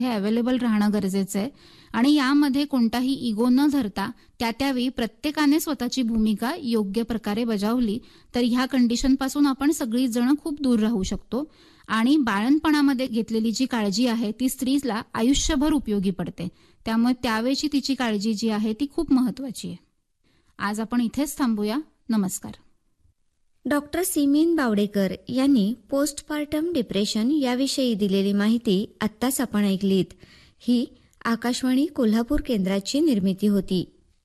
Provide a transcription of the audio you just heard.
हे अवेलेबल राहणं गरजेचं आहे आणि यामध्ये कोणताही इगो न धरता त्यावेळी प्रत्येकाने स्वतःची भूमिका योग्य प्रकारे बजावली तर ह्या कंडिशनपासून आपण सगळी जण खूप दूर राहू शकतो आणि बाळंतपणामध्ये घेतलेली जी काळजी आहे ती स्त्रीला आयुष्यभर उपयोगी पडते. त्यामुळे त्यावेळची तिची काळजी जी आहे ती खूप महत्वाची आहे. आज आपण इथेच थांबूया. नमस्कार. डॉक्टर सिमीन बावडेकर यांनी पोस्टपार्टम डिप्रेशन याविषयी दिलेली माहिती आत्ताच आपण ऐकलीत. ही आकाशवाणी कोल्हापूर केंद्राची निर्मिती होती.